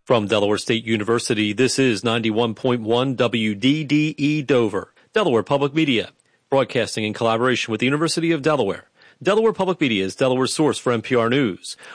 From Delaware State University, this is 91.1 WDDE Dover, Delaware Public Media, broadcasting in collaboration with the University of Delaware. Delaware Public Media is Delaware's source for NPR News.